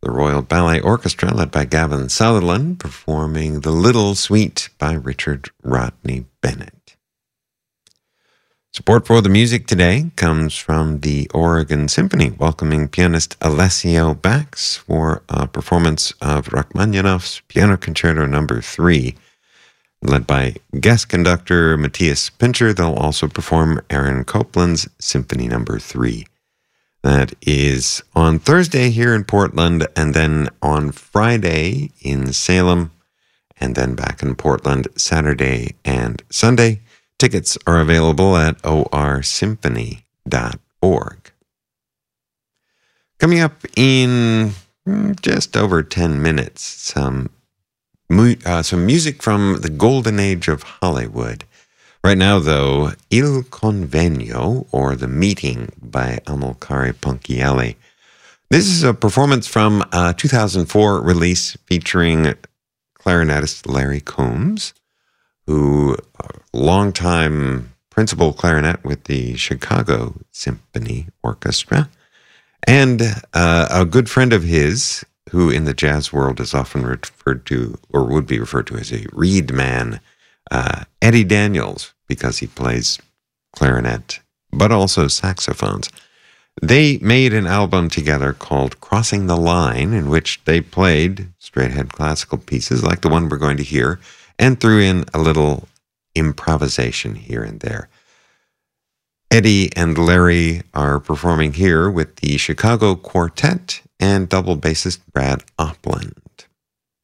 the Royal Ballet Orchestra, led by Gavin Sutherland, performing The Little Suite by Richard Rodney Bennett. Support for the music today comes from the Oregon Symphony, welcoming pianist Alessio Bax for a performance of Rachmaninoff's Piano Concerto No. 3. Led by guest conductor Matthias Pincher, they'll also perform Aaron Copland's Symphony No. 3. That is on Thursday here in Portland, and then on Friday in Salem, and then back in Portland Saturday and Sunday. Tickets are available at orsymphony.org. Coming up in just over 10 minutes, some music from the golden age of Hollywood. Right now, though, Il Convegno, or The Meeting by Amilcare Ponchielli. This is a performance from a 2004 release featuring clarinetist Larry Combs, who longtime principal clarinet with the Chicago Symphony Orchestra, and a good friend of his, who in the jazz world is often referred to, or would be referred to as a reed man, Eddie Daniels, because he plays clarinet, but also saxophones. They made an album together called Crossing the Line, in which they played straight-ahead classical pieces like the one we're going to hear, and threw in a little improvisation here and there. Eddie and Larry are performing here with the Chicago Quartet and double bassist Brad Opplin.